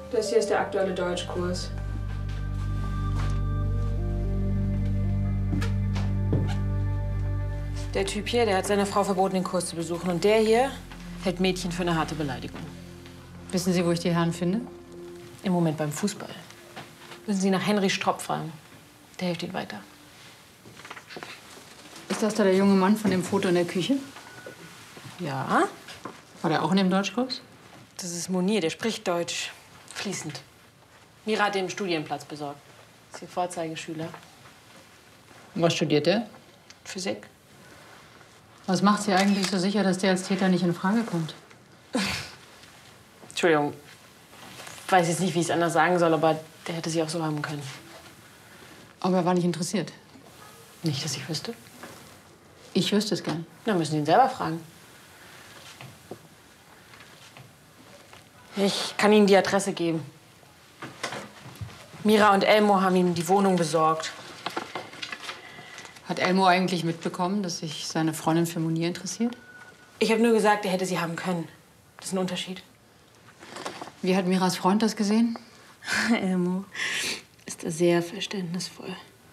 Das hier ist der aktuelle Deutschkurs. Der Typ hier, der hat seiner Frau verboten, den Kurs zu besuchen. Und der hier hält Mädchen für eine harte Beleidigung. Wissen Sie, wo ich die Herren finde? Im Moment beim Fußball. Müssen Sie nach Henry Stropp fragen. Der hilft Ihnen weiter. Ist das da der junge Mann von dem Foto in der Küche? Ja. War der auch in dem Deutschkurs? Das ist Monir, der spricht Deutsch. Fließend. Mira hat ihm Studienplatz besorgt. Ist ihr Vorzeigeschüler. Und was studiert der? Physik. Was macht Sie eigentlich so sicher, dass der als Täter nicht in Frage kommt? Entschuldigung. Ich weiß jetzt nicht, wie ich es anders sagen soll, aber der hätte sie auch so haben können. Aber er war nicht interessiert. Nicht, dass ich wüsste. Ich wüsste es gern. Na, müssen Sie ihn selber fragen. Ich kann Ihnen die Adresse geben. Mira und Elmo haben ihm die Wohnung besorgt. Hat Elmo eigentlich mitbekommen, dass sich seine Freundin für Monir interessiert? Ich habe nur gesagt, er hätte sie haben können. Das ist ein Unterschied. Wie hat Miras Freund das gesehen? Elmo ist da sehr verständnisvoll.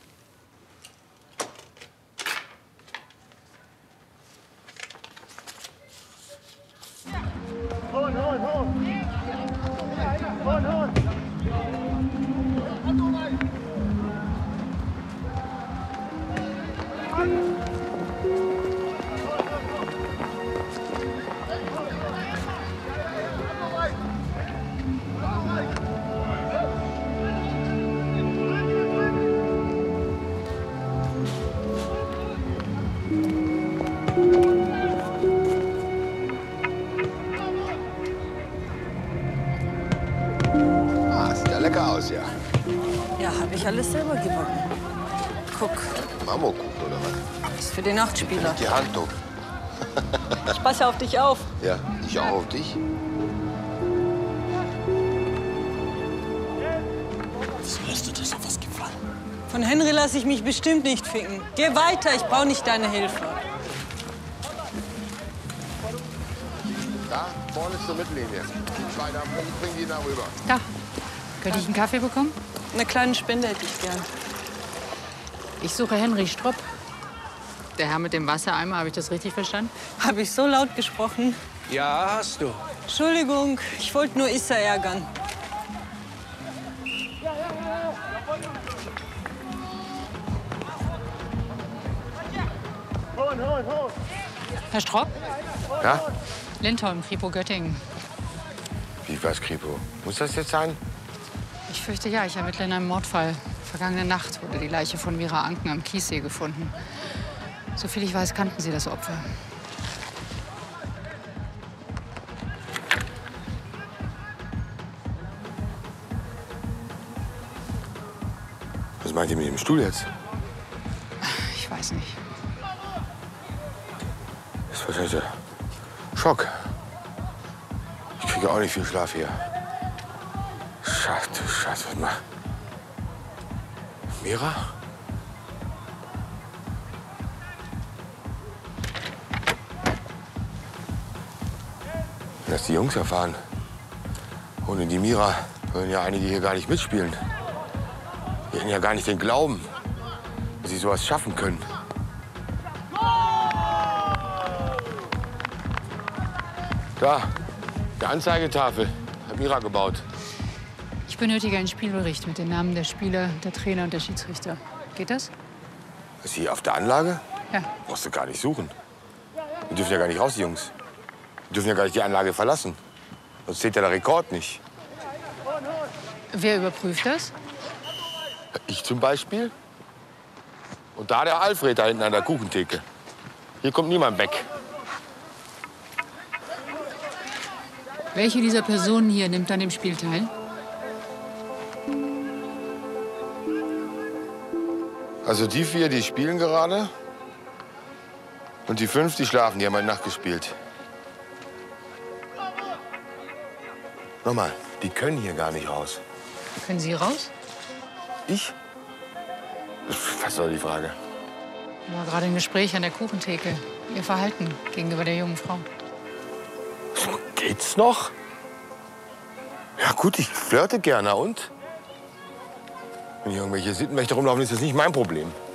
Sieht ja lecker aus, ja. Ja, habe ich alles selber gebacken. Guck, Marmorkuchen oder was? ist für den Nachtspieler. Die Hand doch. Ich passe auf dich auf. Ja, ich auch auf dich. Wieso lässt du dir sowas gefallen? Von Henry lasse ich mich bestimmt nicht ficken. Geh weiter, ich brauche nicht deine Hilfe. Da, vorne ist zur Mittellinie. Die zwei da, bringen die da rüber. Da. Könnte ich einen Kaffee bekommen? Eine kleine Spende hätte ich gern. Ich suche Henry Stropp. Der Herr mit dem Wassereimer, habe ich das richtig verstanden? Habe ich so laut gesprochen? Ja, hast du. Entschuldigung, ich wollte nur Issa ärgern. Herr Stropp? Ja? Lindholm, Kripo Göttingen. Wie was, Kripo? Muss das jetzt sein? Ich fürchte ja, ich ermittle in einem Mordfall. Vergangene Nacht wurde die Leiche von Mira Anken am Kiessee gefunden. Soviel ich weiß, kannten Sie das Opfer. Was meint ihr mit dem Stuhl jetzt? Ich weiß nicht. Das ist wahrscheinlich der Schock. Ich kriege auch nicht viel Schlaf hier. Scheiße, Scheiße, was mal. Mira? Wenn das die Jungs erfahren. Ohne die Mira würden ja einige hier gar nicht mitspielen. Die hätten ja gar nicht den Glauben, dass sie sowas schaffen können. Da, die Anzeigetafel hat Mira gebaut. Ich benötige einen Spielbericht mit den Namen der Spieler, der Trainer und der Schiedsrichter. Geht das? Ist sie auf der Anlage? Ja. Brauchst du gar nicht suchen. Die dürfen ja gar nicht raus, die Jungs. Die dürfen ja gar nicht die Anlage verlassen. Sonst zählt ja der Rekord nicht. Wer überprüft das? Ich zum Beispiel. Und da der Alfred da hinten an der Kuchentheke. Hier kommt niemand weg. Welche dieser Personen hier nimmt an dem Spiel teil? Also die 4, die spielen gerade. Und die 5, die schlafen. Die haben heute Nacht gespielt. Nochmal, die können hier gar nicht raus. Können Sie raus? Ich? Was soll die Frage? War gerade ein Gespräch an der Kuchentheke. Ihr Verhalten gegenüber der jungen Frau. So geht's noch? Ja gut, ich flirte gerne und? Wenn hier irgendwelche Sittenwächter rumlaufen, ist das nicht mein Problem.